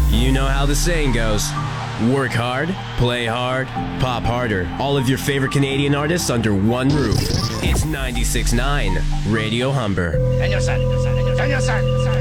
You know how the saying goes. Work hard, play hard, pop harder. All of your favorite Canadian artists under one roof. It's 96.9 Radio Humber. And your son.